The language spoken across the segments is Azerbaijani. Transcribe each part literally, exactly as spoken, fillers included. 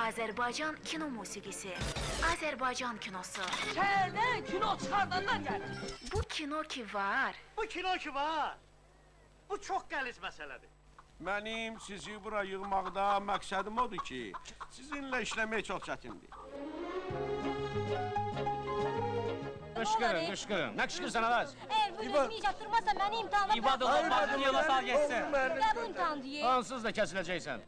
Azərbaycan kino musiqisi, Azərbaycan kinosu. Şəhərdən kino çıxardandan gəlir. Bu kino ki var. Bu kino ki var. Bu çox qəliz məsələdir. Mənim sizi bura yığmaqda məqsədim odur ki, sizinlə işləmək çox çətindir. Qışqırın, qışqırın. Nə qışqırsan Araz? Eğer bu yüzümü iyice attırmazsa beni imtihana İbad olun, başını yola sal geçsin. Ne bu imtihan diye? Ansız da kəsiləcəksən.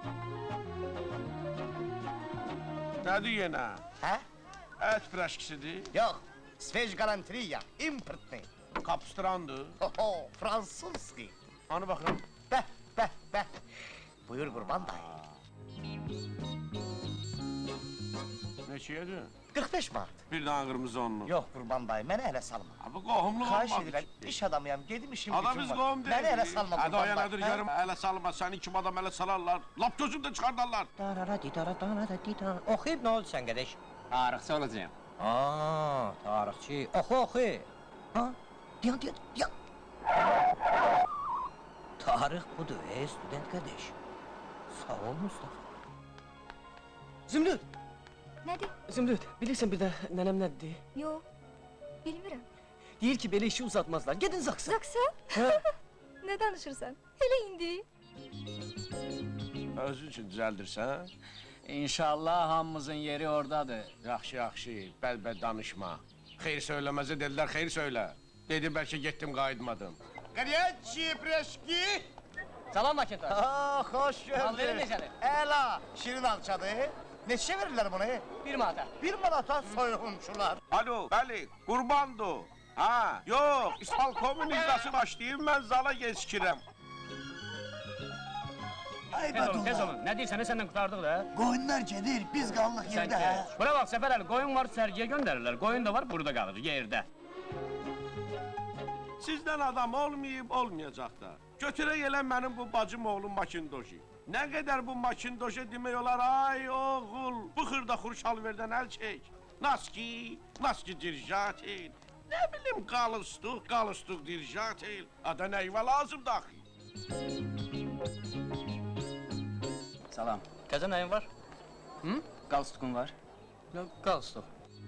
Nədir yenə? Hə? Ət piraşkisidir, Yox, sveç galantriya, importni. kapstrandır. Oho, fransuzski. Ana baxın. Bəh, bəh, bəh. Buyur qurban dayı. Neçəyədir? qırx beş manat. Bir dənə qırmızı onlu. Yox qurban dayı, mənə ələ salma. Bu qohumluq Xahiş olmadı edirəm, ki. iş adamıyam, gedim işim Adam gücüm biz var. qohum deyil. Mənə ələ salma Hadi o qurban yanadır dayı. görüm, ələ salma. Səni kim adam ələ salarlar. Lap gözündə çıxardarlar. Oxuyub nə oldu sən qədəş? Tarixçi olacağım. Aa, tarixçi. Oxu, oxu. Ha? Diyan, diyan, diyan. Tarix budur, ey student qədəş. Sağ ol Mustafa. Zümrüt, Nedir? Zümrüt, bilirsən bir də nənəm nədir? Yok. Bilmirəm. Deyir ki, belə işi uzatmazlar. Gedin Zaksa. Zaksa? Ne danışırsan? Hele indi. Özün üçün düzəldirsən? İnşallah hamımızın yeri oradadır. Yaxşı, yaxşı, bəl-bəl danışma. Xeyr söyləməzə dedilər, xeyr söylə. Dedi, bəlkə getdim, qayıtmadım. Qariyaçi, preşki. Salam Makintaş. Aa, xoş Halverin gördük. necədir? Əla, şirin alçadır. Neçə verirlər bunu? Bir manata. Bir manata soyğunçular. Alo, bəli, qurbandır. Ha, yox, İstalkomun icrası başlayıb, mən zala geçikirəm. Ay Tez olun, tez olun. Nə deyirsən, səndən qurtardıq da. Qoyunlar gedir, biz qallıq Sən yerdə. hə? keç. Bura bax, Səfər Əli, qoyun var, sərgiyə göndərirlər. Qoyun da var, burada qalır, yerdə. Sizdən adam olmayıb, olmayacaq da. Götürək elə mənim bu bacım oğlum Makindoşi. Nə qədər bu Makindoşa demək olar, ay oğul, bu xırda xurşalverdən əl çək. Naski, naski dirjatil. Nə bilim, qalıstuq, qalıstuq dirjatil. Ada nəyvə lazım daxil. Salam. Təzə nəyin var? Hı? Qalstukun var. Qalstuk.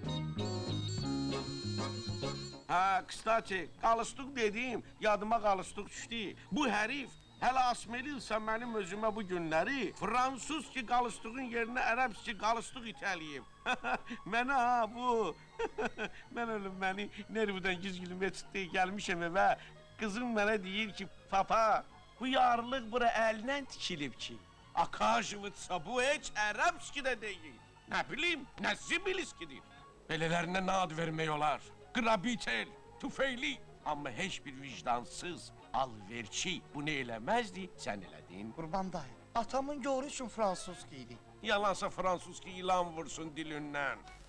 Hə, kstati, qalıstuq dediyim, yadıma qalıstuq düşdü. Bu hərif hələ asmelilsə mənim özümə bu günləri fransuz ki qalıstuğun yerinə ərəbs ki qalıstuq itəliyib. Mənə ha bu. Mən ölüm məni nervdən güzgülümə çıxdı, gəlmişəm evə. Qızım mənə deyir ki, papa, bu yarlıq bura əlindən tikilib ki. Akajıvıtsa bu heç ərəbs ki də deyil. Nə bilim, nə zibiliskidir. Belələrinə nə ad vermək olar? Qrabitel, tüfeyli. Amma heç bir vicdansız, alverçi bunu eləməzdi, sən elədin. Qurban dayı, atamın yoru üçün fransuzski idi. Yalansa fransuz ki ilan vursun dilindən.